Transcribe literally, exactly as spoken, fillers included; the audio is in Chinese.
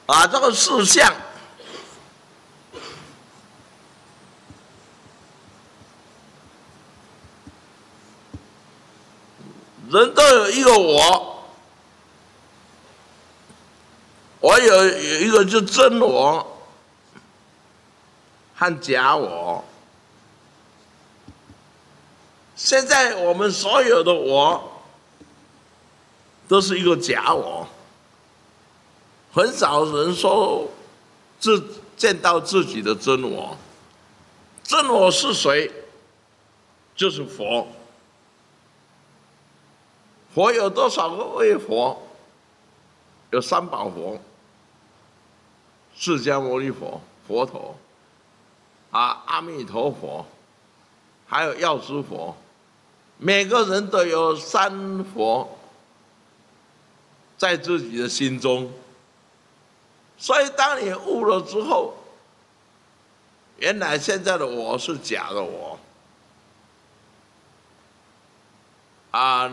啊，这个事项，人都有一个我，我有有一个就真我和假我。现在我们所有的我都是一个假我，很少人说自见到自己的真我。真我是谁？就是佛。佛有多少个位佛？有三宝佛、释迦牟尼佛、佛陀，啊，阿弥陀佛，还有药师佛。每个人都有三佛在自己的心中，所以当你悟了之后，原来现在的我是假的我啊。